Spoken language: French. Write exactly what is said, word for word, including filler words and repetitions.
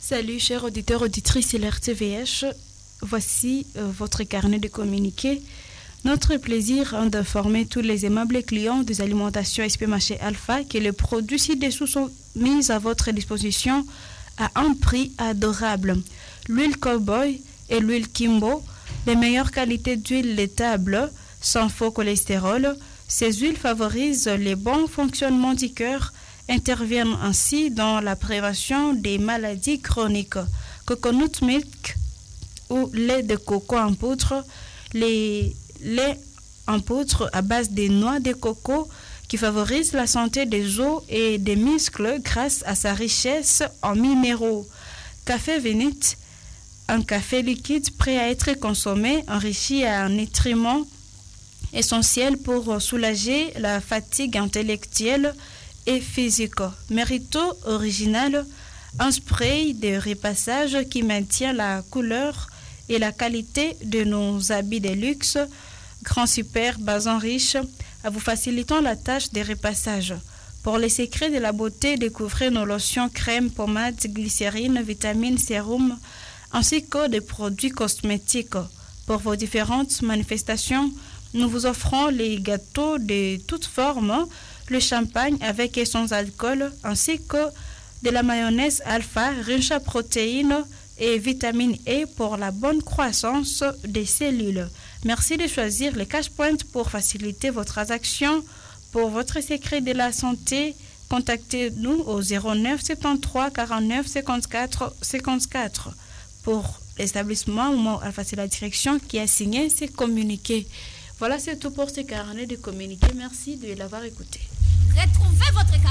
Salut chers auditeurs, auditrices de l'R T V H, voici euh, votre carnet de communiqué. Notre plaisir est d'informer tous les aimables clients des alimentations S P Marché Alpha que les produits ci-dessous sont mis à votre disposition à un prix adorable. L'huile Cowboy et l'huile Kimbo, les meilleures qualités d'huile laitable, sans faux cholestérol. Ces huiles favorisent le bon fonctionnement du cœur, interviennent ainsi dans la prévention des maladies chroniques. Coconut milk ou lait de coco en poudre, les laits en poudre à base des noix de coco qui favorisent la santé des os et des muscles grâce à sa richesse en minéraux. Café Vénite, un café liquide prêt à être consommé, enrichi en nutriments essentiels pour soulager la fatigue intellectuelle et physique. Merito original, un spray de repassage qui maintient la couleur et la qualité de nos habits de luxe. Grand super, basan riche, à vous facilitant la tâche de repassage. Pour les secrets de la beauté, découvrez nos lotions, crèmes, pommades, glycérine, vitamines, sérum, ainsi que des produits cosmétiques. Pour vos différentes manifestations, nous vous offrons les gâteaux de toutes formes, le champagne avec et sans alcool, ainsi que de la mayonnaise alpha, riche en protéines et vitamine E pour la bonne croissance des cellules. Merci de choisir les Cash Point pour faciliter vos transactions. Pour votre secret de la santé, contactez-nous au zéro neuf soixante-treize quarante-neuf cinquante-quatre cinquante-quatre. Pour l'établissement Momo Alpha, c'est la direction qui a signé ces communiqués. Voilà, c'est tout pour ce carnet de communiqués. Merci de l'avoir écouté. Retrouvez votre